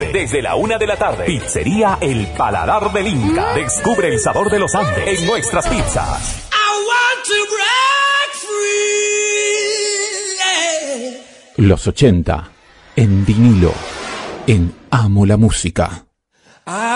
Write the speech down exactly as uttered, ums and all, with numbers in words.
Oriente. Desde la una de la tarde. Pizzería El Paladar del Inca. Descubre el sabor de los Andes en nuestras pizzas. I want to break free, yeah. Los ochenta en vinilo, en Amo la Música. I